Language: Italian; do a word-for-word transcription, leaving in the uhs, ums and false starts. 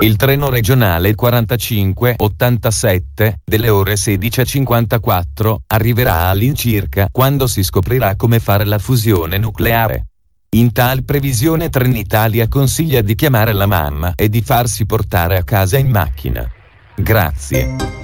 Il treno regionale quarantacinque ottantasette delle ore sedici e cinquantaquattro arriverà all'incirca quando si scoprirà come fare la fusione nucleare. In tal previsione Trenitalia consiglia di chiamare la mamma e di farsi portare a casa in macchina. Grazie.